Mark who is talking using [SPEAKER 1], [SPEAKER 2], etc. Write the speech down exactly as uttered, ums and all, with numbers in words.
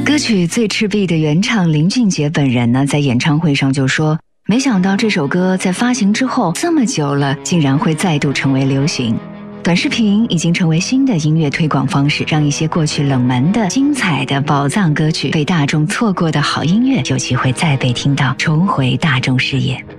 [SPEAKER 1] 歌曲《最赤壁》的原唱林俊杰本人呢，在演唱会上就说，没想到这首歌在发行之后这么久了，竟然会再度成为流行。短视频已经成为新的音乐推广方式，让一些过去冷门的精彩的宝藏歌曲，被大众错过的好音乐有机会再被听到，重回大众视野。